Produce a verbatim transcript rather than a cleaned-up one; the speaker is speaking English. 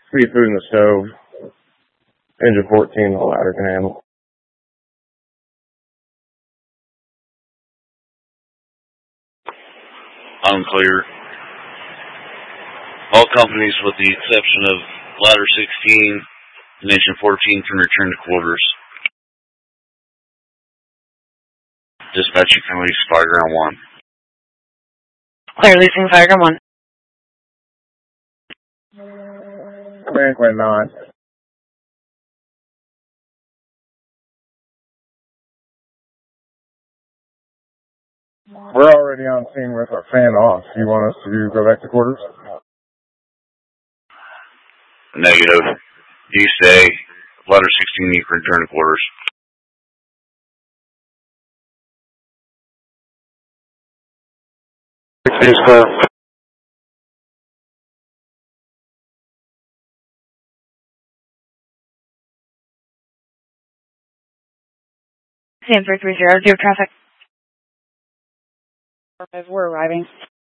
Feed food in the stove. Engine fourteen, the ladder can handle. Unclear. All companies with the exception of ladder sixteen and engine fourteen can return to quarters. Dispatch, you can leave Fireground one. Clear, leasing Fireground one. Frankly not. We're already on scene with our fan off. You want us to go back to quarters? Negative. You stay. Ladder sixteen, you can return to quarters. sixteen is clear. Stanford three zero, zero traffic. We're arriving.